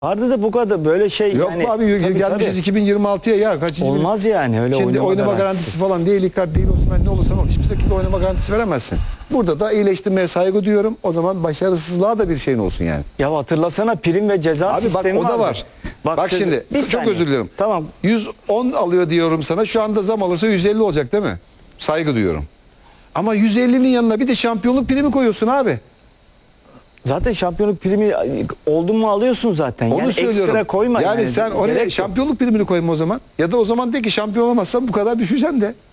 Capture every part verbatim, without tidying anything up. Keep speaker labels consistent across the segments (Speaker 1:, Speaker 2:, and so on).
Speaker 1: Vardı da bu kadar böyle şey
Speaker 2: Yok
Speaker 1: yani.
Speaker 2: abi
Speaker 1: Tabii,
Speaker 2: gelmişiz
Speaker 1: tabii.
Speaker 2: iki bin yirmi altıya ya kaçıncı
Speaker 1: Olmaz yani öyle
Speaker 2: Şimdi
Speaker 1: oynama,
Speaker 2: oynama garantisi.
Speaker 1: garantisi
Speaker 2: falan değil Icardi değil Osimhen ne olursa ol. Hiçbir şekilde oynama garantisi veremezsin. Burada da iyileştirmeye saygı duyuyorum. O zaman başarısızlığa da bir şeyin olsun yani.
Speaker 1: Ya hatırlasana prim ve ceza
Speaker 2: Abi bak
Speaker 1: sistemi
Speaker 2: o da
Speaker 1: vardır.
Speaker 2: var. Bak, bak
Speaker 1: siz-
Speaker 2: şimdi
Speaker 1: bir
Speaker 2: çok
Speaker 1: saniye.
Speaker 2: özür dilerim.
Speaker 1: Tamam.
Speaker 2: yüz on alıyor diyorum sana. Şu anda zam alırsa yüz elli olacak değil mi? Saygı duyuyorum. Ama yüz ellinin yanına bir de şampiyonluk primi koyuyorsun abi.
Speaker 1: Zaten şampiyonluk primi oldun mu alıyorsun zaten.
Speaker 2: Onu
Speaker 1: yani
Speaker 2: söylüyorum.
Speaker 1: ekstra koyma.
Speaker 2: Yani, sen oraya
Speaker 1: gerek yok.
Speaker 2: şampiyonluk primini koyma o zaman. Ya da o zaman de ki şampiyon olamazsam bu kadar düşeceğim de.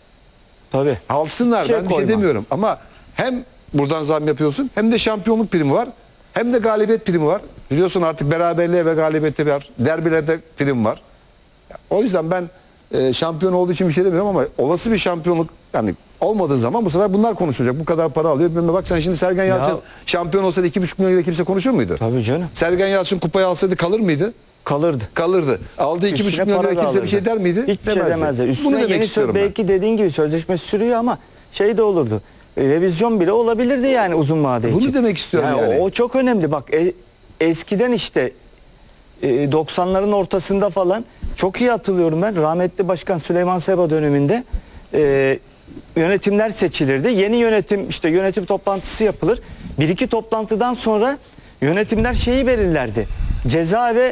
Speaker 1: Tabii.
Speaker 2: Alsınlar
Speaker 1: Şey
Speaker 2: ben bir
Speaker 1: koyma.
Speaker 2: şey demiyorum. Ama hem buradan zam yapıyorsun hem de şampiyonluk primi var. Hem de galibiyet primi var. Biliyorsun artık beraberliğe ve galibiyete var. Derbilerde prim var. O yüzden ben e, şampiyon olduğu için bir şey demiyorum ama olası bir şampiyonluk yani olmadığı zaman bu sefer bunlar konuşulacak. Bu kadar para alıyor. Bilmem ne. Bak sen şimdi Sergen Yalçın
Speaker 1: Ya-
Speaker 2: şampiyon olsaydı iki buçuk milyon lira kimse konuşur muydu?
Speaker 1: Tabii canım.
Speaker 2: Sergen Yalçın kupayı alsaydı kalır mıydı?
Speaker 1: Kalırdı.
Speaker 2: Kalırdı. Aldığı iki buçuk
Speaker 1: Üstüne
Speaker 2: milyon
Speaker 1: para
Speaker 2: lira
Speaker 1: da
Speaker 2: kimse bir şey
Speaker 1: alırdı.
Speaker 2: der miydi?
Speaker 1: Hiçbir şey
Speaker 2: Demezdi.
Speaker 1: demezler. Üstüne
Speaker 2: Bunu demek
Speaker 1: yeni
Speaker 2: istiyorum
Speaker 1: söz,
Speaker 2: ben.
Speaker 1: belki dediğin gibi sözleşme sürüyor ama şey de olurdu. E, Revizyon bile olabilirdi yani uzun vade
Speaker 2: Bunu
Speaker 1: için.
Speaker 2: demek istiyorum yani.
Speaker 1: O, o çok önemli. Bak e, eskiden işte e, doksanların ortasında falan çok iyi hatırlıyorum ben. Rahmetli Başkan Süleyman Seba döneminde e, yönetimler seçilirdi. Yeni yönetim işte yönetim toplantısı yapılır. Bir iki toplantıdan sonra yönetimler şeyi belirlerdi. Ceza ve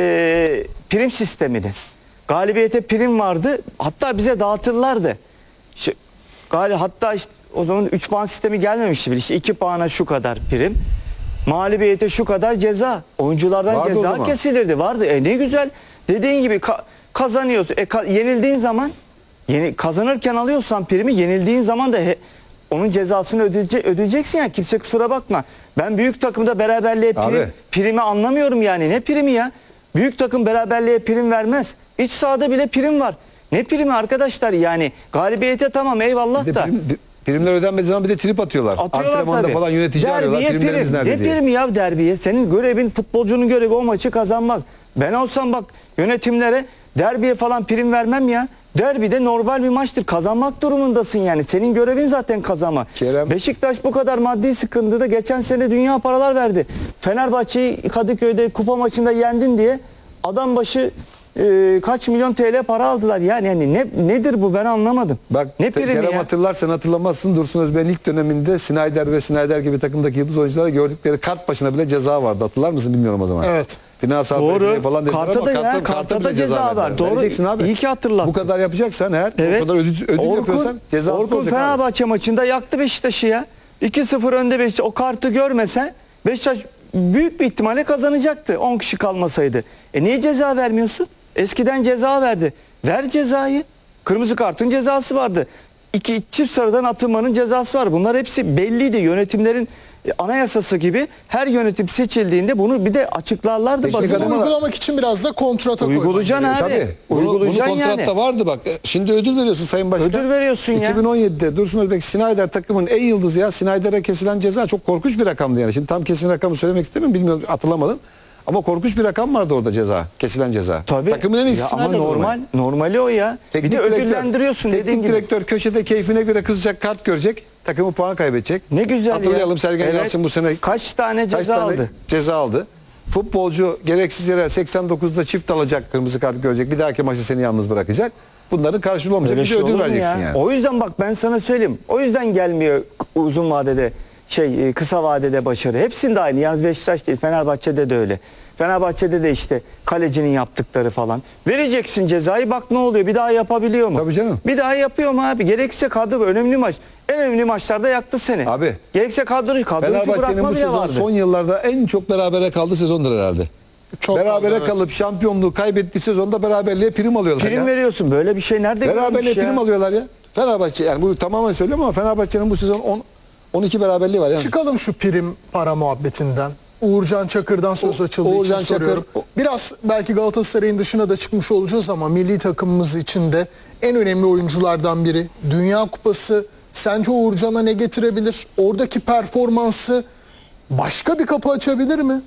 Speaker 1: e, prim sistemini. Galibiyete prim vardı. Hatta bize dağıtırlardı. İşte, gali, hatta işte o zaman üç puan sistemi gelmemişti bile. İşte iki puana şu kadar prim. Mağlubiyete şu kadar ceza. Oyunculardan
Speaker 2: Vardı o
Speaker 1: ceza
Speaker 2: zaman.
Speaker 1: kesilirdi. Vardı. E ne güzel. Dediğin gibi ka- kazanıyorsun. E, ka- yenildiğin zaman yeni kazanırken alıyorsan primi, yenildiğin zaman da he, onun cezasını ödeyece- ödeyeceksin ya. Kimse kusura bakma. Ben büyük takımda beraberliğe prim,
Speaker 2: Abi.
Speaker 1: primi anlamıyorum yani. Ne primi ya? Büyük takım beraberliğe prim vermez. İç sahada bile prim var. Ne primi arkadaşlar yani? Galibiyete tamam eyvallah
Speaker 2: Bir de
Speaker 1: da.
Speaker 2: prim- primler ödenmediği zaman bir de trip atıyorlar.
Speaker 1: Atıyorlar
Speaker 2: Antrenmanda
Speaker 1: tabii.
Speaker 2: falan yönetici arıyorlar.
Speaker 1: Derbiye
Speaker 2: Primleriniz
Speaker 1: prim.
Speaker 2: nerede
Speaker 1: Ne
Speaker 2: diye.
Speaker 1: primi ya derbiye? Senin görevin, futbolcunun görevi o maçı kazanmak. Ben olsam bak yönetimlere derbiye falan prim vermem ya. Derbide normal bir maçtır. Kazanmak durumundasın yani. Senin görevin zaten kazanmak.
Speaker 2: Kerem-
Speaker 1: Beşiktaş bu kadar maddi sıkıntıda geçen sene dünya paralar verdi. Fenerbahçe'yi Kadıköy'de kupa maçında yendin diye adam başı e, kaç milyon T L para aldılar. Yani, yani ne nedir bu ben anlamadım.
Speaker 2: Bak
Speaker 1: ne
Speaker 2: Te-
Speaker 1: primi
Speaker 2: Kerem
Speaker 1: ya?
Speaker 2: hatırlarsan hatırlamazsın. Dursun Özbek'in ilk döneminde Snyder ve Snyder gibi takımdaki yıldız oyunculara gördükleri kart başına bile ceza vardı. Hatırlar mısın bilmiyorum o zaman.
Speaker 3: Evet.
Speaker 2: Finansal
Speaker 1: Doğru.
Speaker 2: fair play falan dediler
Speaker 1: Karta
Speaker 2: ama
Speaker 1: da ya,
Speaker 2: karta,
Speaker 1: karta
Speaker 2: karta
Speaker 1: da
Speaker 2: bile
Speaker 1: ceza
Speaker 2: verdiler.
Speaker 1: var. Doğru.
Speaker 2: Vereceksin abi.
Speaker 1: İyi ki hatırlattın.
Speaker 2: Bu kadar yapacaksan eğer,
Speaker 1: Evet.
Speaker 2: bu kadar ödül, ödül yapıyorsan cezası
Speaker 1: Orkun
Speaker 2: olacak abi.
Speaker 1: Fenerbahçe maçında yaktı Beşiktaş'ı ya. iki sıfır önde Beşiktaş. O kartı görmesen Beşiktaş büyük bir ihtimalle kazanacaktı on kişi kalmasaydı. E niye ceza vermiyorsun? Eskiden ceza verdi. Ver cezayı. Kırmızı kartın cezası vardı. İki çift sarıdan atılmanın cezası var. Bunlar hepsi belliydi. Yönetimlerin e, anayasası gibi her yönetim seçildiğinde bunu bir de açıklarlardı.
Speaker 2: Teknik
Speaker 1: basına.
Speaker 3: Bunu
Speaker 2: adama-
Speaker 3: uygulamak için biraz da kontrata koymak
Speaker 1: Uygulayacaksın
Speaker 3: gerekiyor.
Speaker 1: abi.
Speaker 2: Tabii. Bunu, bunu
Speaker 1: Uygulayacaksın
Speaker 2: kontratta
Speaker 1: yani.
Speaker 2: vardı bak. E, Şimdi ödül veriyorsun Sayın Başkan.
Speaker 1: Ödül veriyorsun ya.
Speaker 2: iki bin on yedide Dursun Özbek Snyder takımın en yıldızı ya. Snyder'e kesilen ceza çok korkunç bir rakamdı yani. Şimdi tam kesin rakamı söylemek istemiyorum. Bilmiyorum hatırlamadım. Ama korkunç bir rakam vardı orada ceza. Kesilen ceza.
Speaker 1: Tabii.
Speaker 2: Takımın en iyisi
Speaker 1: Ya ama
Speaker 2: Snyder'dı o zaman.
Speaker 1: normal, normali o ya.
Speaker 2: Teknik
Speaker 1: bir de
Speaker 2: direktör-
Speaker 1: ödüllendiriyorsun dediğin
Speaker 2: Teknik
Speaker 1: gibi.
Speaker 2: direktör köşede keyfine göre kızacak, kart görecek. Takımı puan kaybedecek.
Speaker 1: Ne güzel
Speaker 2: Hatırlayalım
Speaker 1: ya.
Speaker 2: Sergen
Speaker 1: Evet.
Speaker 2: Yalçın bu sene
Speaker 1: Kaç tane
Speaker 2: kaç
Speaker 1: ceza
Speaker 2: tane
Speaker 1: aldı?
Speaker 2: ceza aldı. Futbolcu gereksiz yere seksen dokuzda çift alacak, kırmızı kart görecek. Bir dahaki maçı seni yalnız bırakacak. Bunların karşılığı olmayacak.
Speaker 1: Öyle
Speaker 2: Bir de
Speaker 1: şey
Speaker 2: ödül
Speaker 1: olur mu
Speaker 2: vereceksin
Speaker 1: ya?
Speaker 2: yani.
Speaker 1: O yüzden bak ben sana söyleyeyim. O yüzden gelmiyor uzun vadede şey e, kısa vadede başarı. Hepsinde aynı. Yalnız Beşiktaş değil. Fenerbahçe'de de öyle. Fenerbahçe'de de işte kalecinin yaptıkları falan. Vereceksin cezayı bak ne oluyor? Bir daha yapabiliyor mu?
Speaker 2: Tabii canım.
Speaker 1: Bir daha yapıyor mu abi? Gerekirse kadro önemli maç. En önemli maçlarda yaktı seni.
Speaker 2: Abi.
Speaker 1: Gerekirse kadro kadroyu
Speaker 2: Fenerbahçe'nin
Speaker 1: bırakma
Speaker 2: bu
Speaker 1: bile
Speaker 2: sezon
Speaker 1: vardı.
Speaker 2: son yıllarda en çok berabere kaldığı sezondur herhalde.
Speaker 3: Çok
Speaker 2: berabere
Speaker 3: fazla, evet.
Speaker 2: kalıp şampiyonluğu kaybettiği sezonda beraberliğe prim alıyorlar
Speaker 1: Prim
Speaker 2: ya.
Speaker 1: veriyorsun. Böyle bir şey nerede
Speaker 2: Beraberliğe
Speaker 1: görülmüş ya?
Speaker 2: prim alıyorlar ya. Fenerbahçe yani bu tamamen söylüyorum ama Fenerbahçe'nin bu sezon on, on iki beraberliği var yani.
Speaker 3: Çıkalım şu prim para muhabbetinden. Uğurcan Çakır'dan söz
Speaker 2: O-
Speaker 3: açıldığı
Speaker 2: Uğurcan
Speaker 3: için
Speaker 2: Çakır-
Speaker 3: soruyorum. Biraz belki Galatasaray'ın dışına da çıkmış olacağız ama milli takımımız için de en önemli oyunculardan biri. Dünya Kupası sence Uğurcan'a ne getirebilir? Oradaki performansı başka bir kapı açabilir mi?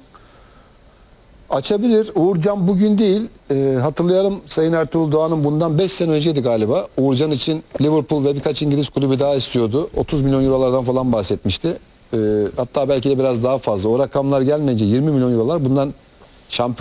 Speaker 2: Açabilir. Uğurcan bugün değil. E, hatırlayalım Sayın Ertuğrul Doğan'ın bundan beş sene önceydi galiba. Uğurcan için Liverpool ve birkaç İngiliz kulübü daha istiyordu. otuz milyon eurolardan falan bahsetmişti. E, hatta belki de biraz daha fazla. O rakamlar gelmeyince yirmi milyon eurolar bundan şampiyon